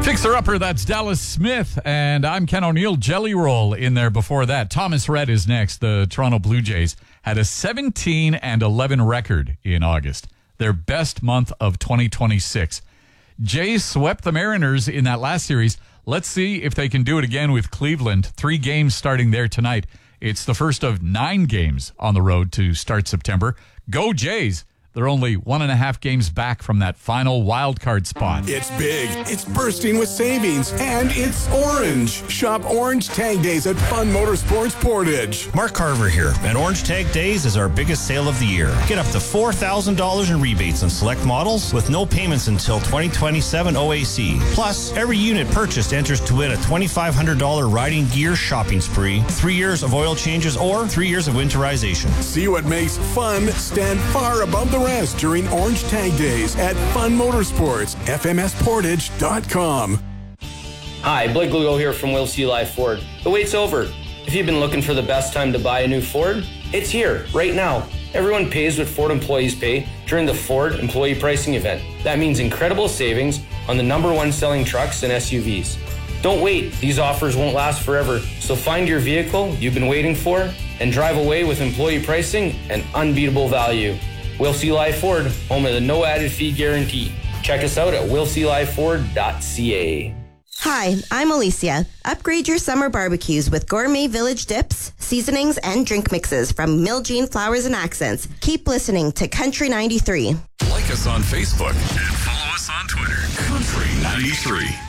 Fixer-upper, that's Dallas Smith, and I'm Ken O'Neill. Jelly Roll in there before that. Thomas Rhett is next. The Toronto Blue Jays had a 17-11 record in August, their best month of 2026. Jays swept the Mariners in that last series. Let's see if they can do it again with Cleveland. 3 games starting there tonight. It's the first of 9 games on the road to start September. Go Jays! They're only 1.5 games back from that final wild card spot. It's big, it's bursting with savings, and it's orange. Shop Orange Tag Days at Fun Motorsports Portage. Mark Carver here, and Orange Tag Days is our biggest sale of the year. Get up to $4,000 in rebates on select models with no payments until 2027 OAC. Plus, every unit purchased enters to win a $2,500 riding gear shopping spree, 3 years of oil changes, or 3 years of winterization. See what makes fun stand far above the rest during Orange Tag Days at Fun Motorsports, FMSportage.com. Hi, Blake Lugo here from Will C. Live Ford. The wait's over. If you've been looking for the best time to buy a new Ford, it's here, right now. Everyone pays what Ford employees pay during the Ford Employee Pricing Event. That means incredible savings on the #1 selling trucks and SUVs. Don't wait. These offers won't last forever. So find your vehicle you've been waiting for and drive away with employee pricing and unbeatable value. Will C. Live Ford, home of the no added fee guarantee. Check us out at willcliveford.ca. Hi, I'm Alicia. Upgrade your summer barbecues with gourmet village dips, seasonings, and drink mixes from Miljean Flowers and Accents. Keep listening to Country 93. Like us on Facebook and follow us on Twitter. Country 93.